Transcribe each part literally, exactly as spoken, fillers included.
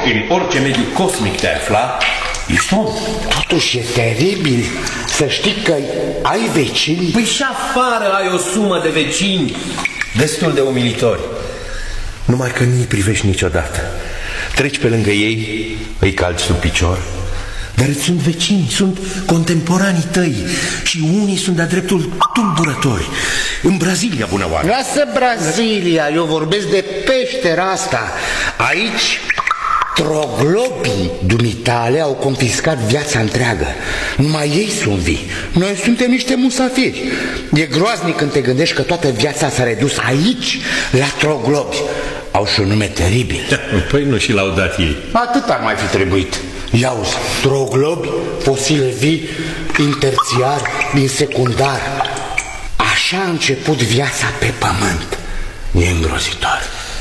în orice mediu cosmic te afla, ești om. Totuși e teribil să știi că ai vecini. Păi și afară ai o sumă de vecini destul de umilitori. Numai că nu-i privești niciodată. Treci pe lângă ei, îi calci sub picior, dar îți sunt vecini, sunt contemporanii tăi și unii sunt de-a dreptul tulburători. În Brazilia, bună oară. Lasă Brazilia, eu vorbesc de peștera asta. Aici troglobii dumitale au confiscat viața întreagă. Numai ei sunt vii. Noi suntem niște musafiri. E groaznic când te gândești că toată viața s-a redus aici, la troglobi. Au și un nume teribil. Păi nu și l-au dat ei. Atât ar mai fi trebuit. Iauzi, troglobi, fosile vii, interțiar, din secundar. Așa a început viața pe pământ. E îngrozitor.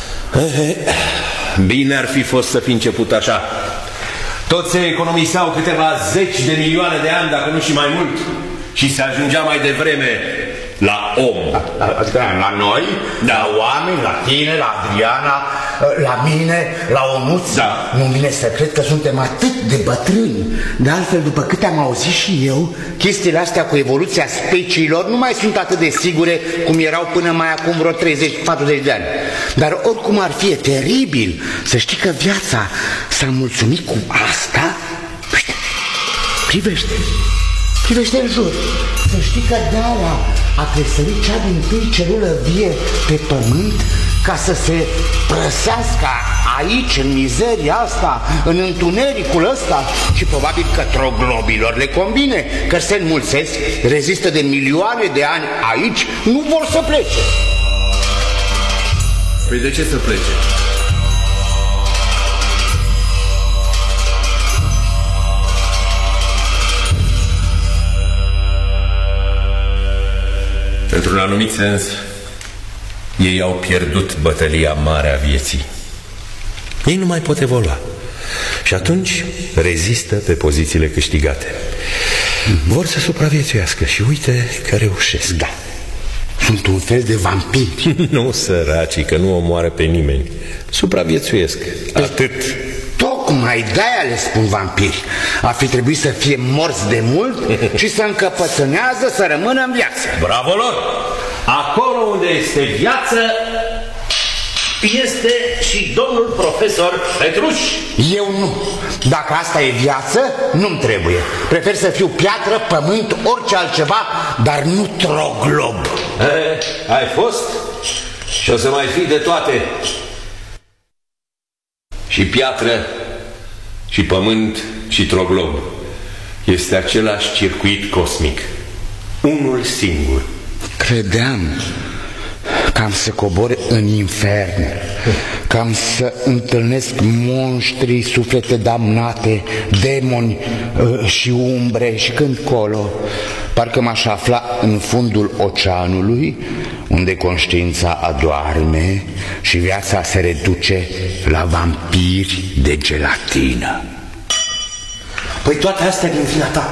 Bine ar fi fost să fi început așa. Toți se economiseau câteva zeci de milioane de ani, dacă nu și mai mult, și se ajungea mai devreme la om. Da, la noi, da. La oameni, la tine, la Adriana, la mine, la Onuț. Da. Nu vine să cred că suntem atât de bătrâni. De altfel, după câte am auzit și eu, chestiile astea cu evoluția speciilor nu mai sunt atât de sigure cum erau până mai acum vreo treizeci patruzeci de ani. Dar oricum ar fi, e teribil să știi că viața s-a mulțumit cu asta. Uite, privește, privește în jur. Să știi că de-aia a presărit cea din tâi celulă vie pe pământ ca să se prăsească aici, în mizeria asta, în întunericul ăsta. Și probabil că troglobilor le convine, că se înmulțesc, rezistă de milioane de ani aici, nu vor să plece. Păi de ce să plece? Într-un anumit sens, ei au pierdut bătălia mare a vieții. Ei nu mai pot evolua. Și atunci rezistă pe pozițiile câștigate. Vor să supraviețuiască și uite că reușesc. Da. Sunt un fel de vampiri. Nu, săracii, că nu omoară pe nimeni. Supraviețuiesc. Atât. Tocmai de-aia le spun vampiri. Ar fi trebuit să fie morți de mult și să încăpățânează să rămână în viață. Bravo lor! Acolo unde este viață, este și domnul profesor Petruș. Eu nu. Dacă asta e viață, nu-mi trebuie. Prefer să fiu piatră, pământ, orice altceva, dar nu troglob. E, ai fost și o să mai fii de toate. Și piatră, și pământ, și troglob. Este același circuit cosmic. Unul singur. Credeam că am să cobor în infern, că am să întâlnesc monștri, suflete damnate, demoni uh, și umbre și când colo. Parcă m-aș afla în fundul oceanului, unde conștiința adoarme și viața se reduce la vampiri de gelatină. Păi toate astea din vina ta.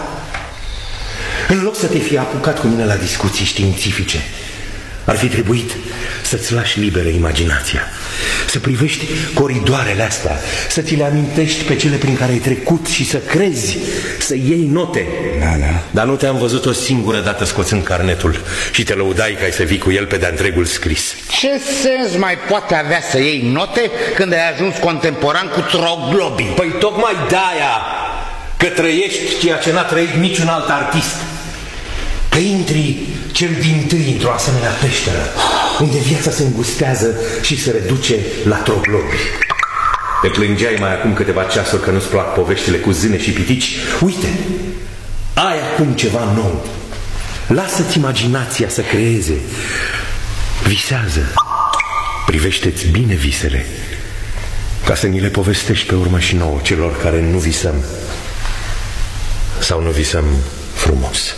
În loc să te fi apucat cu mine la discuții științifice, ar fi trebuit să-ți lași liberă imaginația, să privești coridoarele astea, să ți le amintești pe cele prin care ai trecut și să crezi, să iei note. Da, da. Dar nu te-am văzut o singură dată scoțând carnetul și te lăudai că ai să vii cu el pe de-a întregul scris. Ce sens mai poate avea să iei note când ai ajuns contemporan cu troglobii? Păi tocmai de-aia că trăiești ceea ce n-a trăit niciun alt artist. Că intri cel dintâi într-o asemenea peșteră, unde viața se îngustează și se reduce la troglobi. Te plângeai mai acum câteva ceasuri că nu-ți plac poveștile cu zâne și pitici. Uite, ai acum ceva nou. Lasă-ți imaginația să creeze. Visează. Privește-ți bine visele, ca să ni le povestești pe urmă și nouă, celor care nu visăm. Sau nu visăm frumos.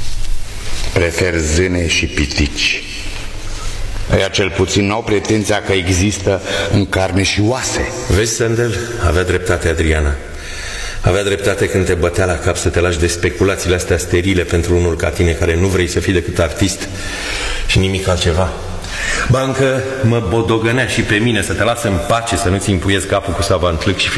Prefer zâne și pitici. Ăia cel puțin n-au pretenția că există în carne și oase. Vezi, Sandel? Avea dreptate Adriana. Avea dreptate când te bătea la cap să te lași de speculațiile astea sterile pentru unul ca tine, care nu vrei să fii decât artist și nimic altceva. Ba încă mă bodogănea și pe mine să te lasă în pace, să nu-ți impuiezi capul cu savantlâc și